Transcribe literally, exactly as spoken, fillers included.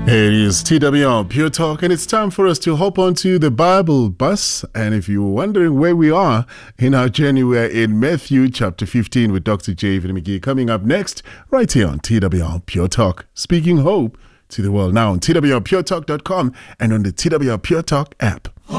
It is T W R Pure Talk, and it's time for us to hop onto the Bible bus. And if you're wondering where we are in our journey, we're in Matthew chapter fifteen with Doctor David McGee. Coming up next, right here on T W R Pure Talk, speaking hope to the world now on T W R pure talk dot com and on the T W R Pure Talk app.